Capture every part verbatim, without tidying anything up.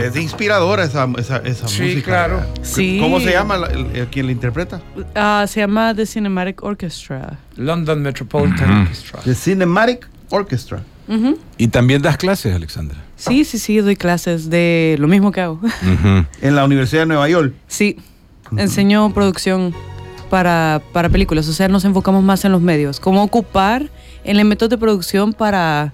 Es inspiradora esa, esa, esa sí, música. Claro. Sí, claro. ¿Cómo se llama el, el, quien la interpreta? Uh, se llama The Cinematic Orchestra. London Metropolitan uh-huh. Orchestra. The Cinematic Orchestra. Uh-huh. ¿Y también das clases, Alexandra? Sí, sí, sí, doy clases de lo mismo que hago. Uh-huh. ¿En la Universidad de Nueva York? Sí, uh-huh. Enseño producción para, para películas, o sea, nos enfocamos más en los medios. Cómo ocupar elementos de producción para...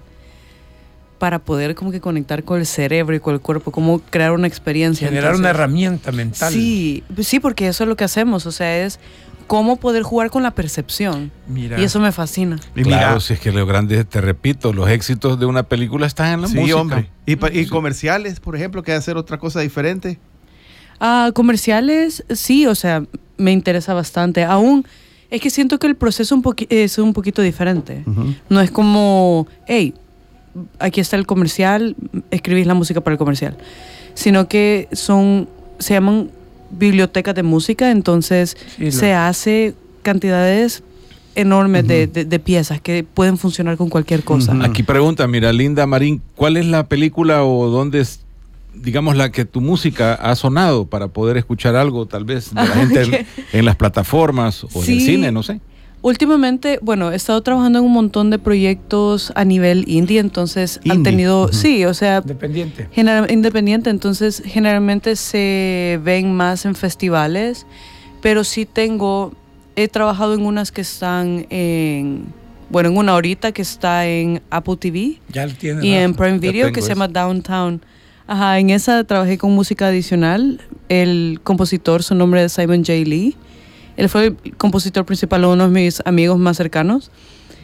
para poder como que conectar con el cerebro y con el cuerpo, cómo crear una experiencia. Generar Entonces, una herramienta mental. Sí, sí, porque eso es lo que hacemos, o sea, es cómo poder jugar con la percepción. Mira. Y eso me fascina. Y claro, mira, si es que los grandes, te repito, los éxitos de una película están en la sí, música. Hombre. ¿Y, pa- y comerciales, por ejemplo, que hacer otra cosa diferente? Ah, comerciales, sí, o sea, me interesa bastante. Aún es que siento que el proceso un poqui- es un poquito diferente. Uh-huh. No es como, hey, aquí está el comercial, escribís la música para el comercial, sino que son, se llaman bibliotecas de música, entonces sí, se lo... hace cantidades enormes uh-huh. de, de, de piezas que pueden funcionar con cualquier cosa. Uh-huh. Aquí pregunta, mira, Linda Marín, ¿cuál es la película o dónde es, digamos, la que tu música ha sonado para poder escuchar algo, tal vez, de la gente en, en las plataformas o sí. en el cine, no sé? Últimamente, bueno, he estado trabajando en un montón de proyectos a nivel indie, entonces indie. han tenido, uh-huh. sí, o sea, independiente. General, independiente, entonces generalmente se ven más en festivales, pero sí tengo, he trabajado en unas que están en, bueno, en una ahorita que está en Apple T V ya tiene, y ¿no? en Prime Video que eso. se llama Downtown. Ajá, en esa trabajé con música adicional. El compositor, su nombre es Simon J. Lee. Él fue el compositor principal de uno de mis amigos más cercanos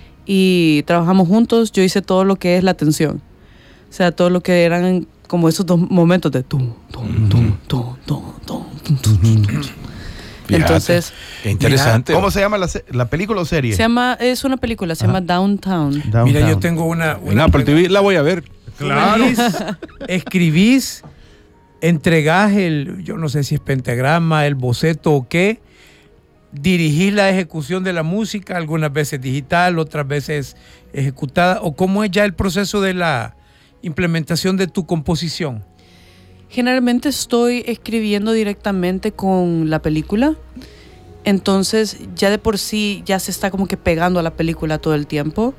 y trabajamos juntos. Yo hice todo lo que es la tensión, o sea, todo lo que eran como esos dos momentos de tum, tum, tum, tum, tum, tum, tum, tum, tum. Entonces, qué interesante. Mira, ¿cómo se llama la, la película o serie? Se llama, es una película, se Ajá. llama Downtown. Downtown. Mira, yo tengo una... una en Apple T V la voy a ver. Claro. Escribís, entregás el, yo no sé si es pentagrama, el boceto o qué, dirigís la ejecución de la música, algunas veces digital, otras veces ejecutada, o cómo es ya el proceso de la implementación de tu composición. Generalmente estoy escribiendo directamente con la película, entonces ya de por sí ya se está como que pegando a la película todo el tiempo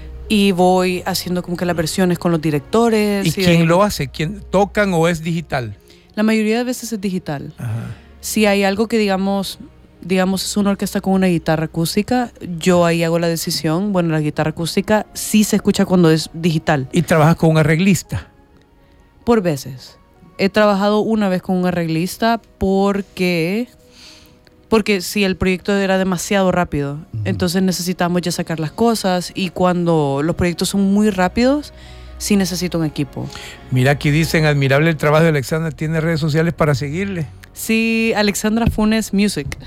y voy haciendo como que las versiones con los directores. ¿Y, y quién de... lo hace? ¿Quién tocan o es digital? La mayoría de veces es digital. Ajá. Si hay algo que digamos... digamos es una orquesta con una guitarra acústica, yo ahí hago la decisión. Bueno, la guitarra acústica sí se escucha cuando es digital. ¿Y trabajas con un arreglista? Por veces. He trabajado una vez con un arreglista porque, porque si el proyecto era demasiado rápido, uh-huh. entonces necesitamos ya sacar las cosas y cuando los proyectos son muy rápidos, sí necesito un equipo. Mira, aquí dicen, admirable el trabajo de Alexandra, ¿tiene redes sociales para seguirle? Sí, Alexandra Funes Music.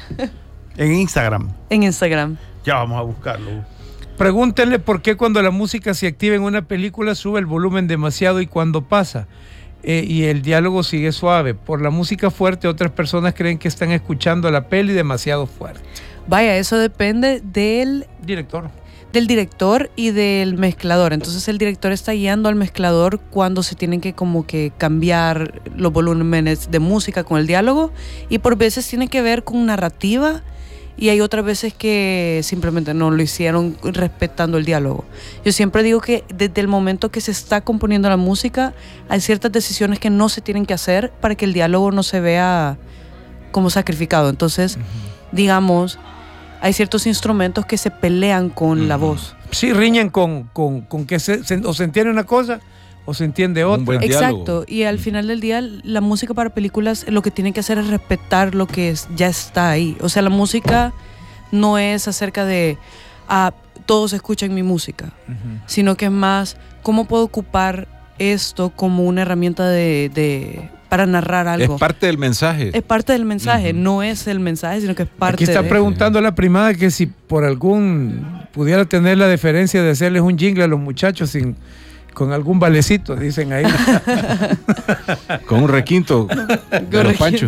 En Instagram. En Instagram. Ya vamos a buscarlo. Pregúntenle por qué cuando la música se activa en una película sube el volumen demasiado y cuando pasa eh, y el diálogo sigue suave. Por la música fuerte otras personas creen que están escuchando la peli demasiado fuerte. Vaya, eso depende del director. Del director y del mezclador. Entonces el director está guiando al mezclador cuando se tienen que como que cambiar los volúmenes de música con el diálogo y por veces tiene que ver con narrativa y hay otras veces que simplemente no lo hicieron respetando el diálogo. Yo siempre digo que desde el momento que se está componiendo la música hay ciertas decisiones que no se tienen que hacer para que el diálogo no se vea como sacrificado. Entonces, uh-huh. digamos, hay ciertos instrumentos que se pelean con uh-huh. la voz. Sí, riñen con, con, con que se, se, o se entiende una cosa o se entiende otra. Un buen Exacto, y al final del día la música para películas lo que tiene que hacer es respetar lo que es, ya está ahí. O sea, la música no es acerca de ah, todos escuchan mi música, uh-huh. sino que es más cómo puedo ocupar esto como una herramienta de, de para narrar algo. Es parte del mensaje. Es parte del mensaje, uh-huh. no es el mensaje, sino que es parte. Aquí está de... preguntando la primada que si por algún pudiera tener la deferencia de hacerles un jingle a los muchachos sin con algún valecito, dicen ahí. Con un requinto de los panchos.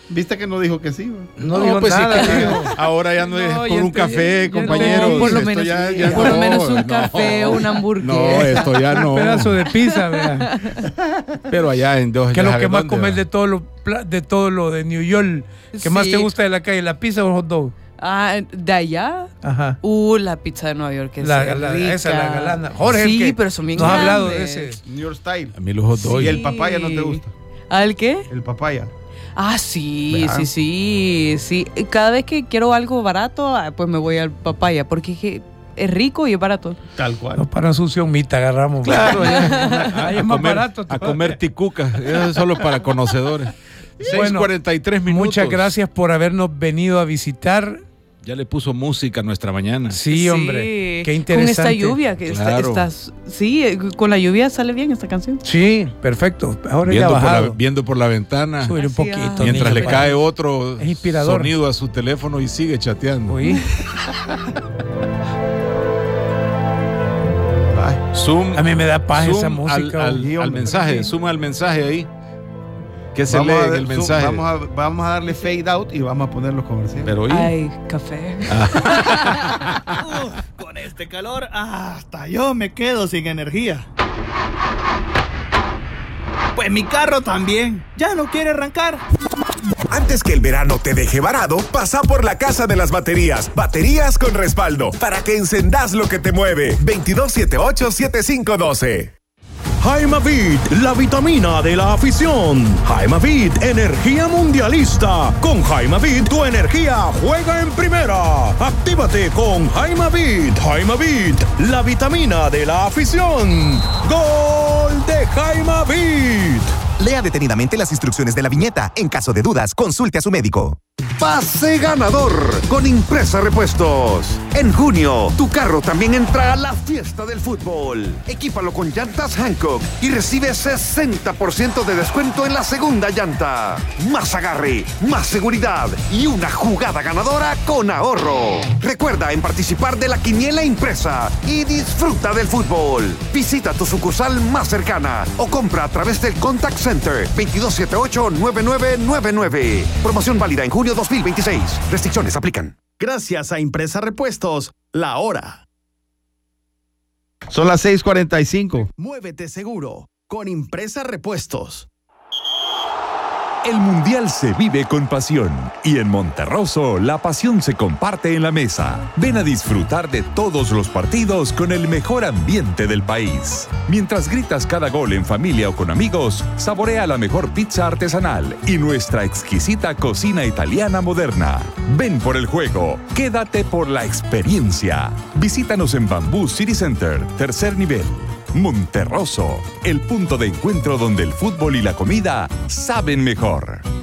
¿Viste que no dijo que sí? No, No, dijo pues sí nada. que no. dijo. Ahora ya no, No, es ya por un estoy- café, ya- compañeros. No, por lo Esto menos, ya- ya por lo no, menos un no. café, una hamburguesa. No, esto ya no. Un pedazo de pizza, ¿verdad? Pero allá en dos. ¿Qué es lo ya que sabes más dónde, comes va. de todo lo pla- de todo lo de New York? ¿Qué más Sí. te gusta de la calle? ¿La pizza o el hot dog? Ah, de allá. Ajá. Uh, la pizza de Nueva York es La, rica. la- esa, la galana. Jorge, sí, el que pero son bien nos ha hablado de grandes. ese. New York Style. A mí los hot dogs. ¿Y el papaya no te gusta? ¿Al qué? El papaya. Ah, sí, ¿Verdad? sí, sí, sí. Cada vez que quiero algo barato, ah, pues me voy al papaya, porque es que es rico y es barato. Tal cual. No, para suciomita agarramos. Claro, allá. Ahí es a más comer, barato. a todavía. comer ticucas. Eso es solo para conocedores. seis cuarenta y tres minutos. Muchas gracias por habernos venido a visitar. Ya le puso música a nuestra mañana. Sí, hombre. Qué interesante. Con esta lluvia que está, Claro. estás, sí, eh, con la lluvia sale bien esta canción. Sí, perfecto. Ahora ya Viendo por, la, bajado. viendo por la ventana. Subir un Así, poquito. ah. Mientras niño, le para- cae otro Es inspirador. sonido a su teléfono y sigue chateando. Oí. Ay, Zoom, A mí me da paz zoom esa música. al, al- Sí, al hombre. mensaje, suma al mensaje ahí. ¿Qué se vamos lee a en ver- el zoom, mensaje? Vamos a, vamos a darle fade out y vamos a poner los comerciales. Pero oí. Ay, café. Uf, con este calor, hasta yo me quedo sin energía. Pues mi carro también, ya no quiere arrancar. Antes que el verano te deje varado, pasa por la Casa de las Baterías. Baterías con respaldo, para que encendas lo que te mueve. veintidós setenta y ocho, setenta y cinco doce. Jaimavit, la vitamina de la afición. Jaimavit, energía mundialista. Con Jaimavit, tu energía juega en primera. Actívate con Jaimavit. Jaimavit, la vitamina de la afición. ¡Gol de Jaimavit! Lea detenidamente las instrucciones de la viñeta. En caso de dudas, consulte a su médico. Pase ganador con Impresa Repuestos. En junio, tu carro también entra a la fiesta del fútbol. Equípalo con llantas Hankook y recibe sesenta por ciento de descuento en la segunda llanta. Más agarre, más seguridad y una jugada ganadora con ahorro. Recuerda en participar de la quiniela impresa y disfruta del fútbol. Visita tu sucursal más cercana o compra a través del Contact Center veintidós setenta y ocho, noventa y nueve noventa y nueve. Promoción válida en junio dos mil veintiséis. Restricciones aplican. Gracias a Impresa Repuestos, la hora. Son las seis cuarenta y cinco. Muévete seguro con Impresa Repuestos. El Mundial se vive con pasión y en Monterroso la pasión se comparte en la mesa. Ven a disfrutar de todos los partidos con el mejor ambiente del país. Mientras gritas cada gol en familia o con amigos, saborea la mejor pizza artesanal y nuestra exquisita cocina italiana moderna. Ven por el juego, quédate por la experiencia. Visítanos en Bamboo City Center, tercer nivel. Monterroso, el punto de encuentro donde el fútbol y la comida saben mejor.